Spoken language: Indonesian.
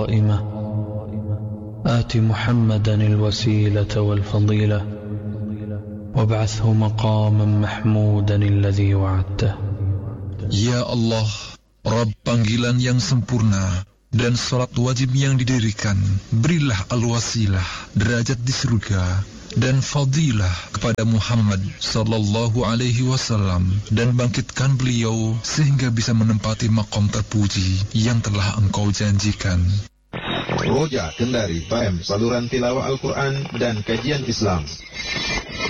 قائمة آت محمدا الوسيلة والفضيلة وابعثه مقاما محمودا الذي وعدته. Ya Allah, Rabb panggilan yang sempurna dan salat wajib yang didirikan, berilah al-wasilah, derajat di surga, dan fadilah kepada Muhammad sallallahu alaihi wasallam, dan bangkitkan beliau sehingga bisa menempati maqam terpuji yang telah Engkau janjikan. Roja Kendari FM, saluran tilawah Al-Quran dan kajian Islam.